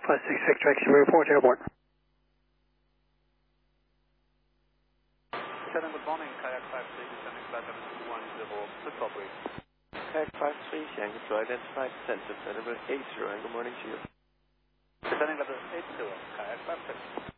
566 Tracy, report airborne. Lieutenant, good morning. Kayak 53 descending flight level 210, clear for brief. Kayak 53, Yankee to identify descent of level 80, and good morning to you. Descending level 80, Kayak 56.